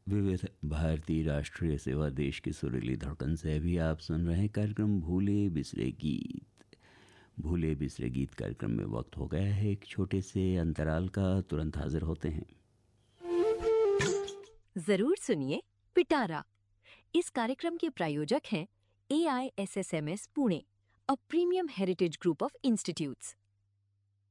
विविध भारतीय राष्ट्रीय सेवा देश की सुरीली धड़कन से अभी आप सुन रहे हैं कार्यक्रम भूले बिसरे गीत। भूले बिसरे गीत कार्यक्रम में वक्त हो गया है एक छोटे से अंतराल का, तुरंत हाजिर होते हैं। जरूर सुनिए पिटारा। इस कार्यक्रम के प्रायोजक हैं AISSMS Pune, a premium heritage group of institutes.